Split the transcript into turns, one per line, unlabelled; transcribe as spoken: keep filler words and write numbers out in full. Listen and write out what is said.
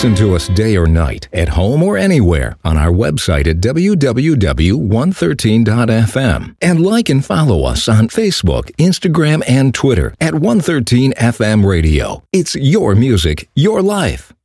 listen to us day or night, at home or anywhere, on our website at w w w dot one thirteen dot f m. And like and follow us on Facebook, Instagram, and Twitter at one thirteen F M Radio. It's your music, your life.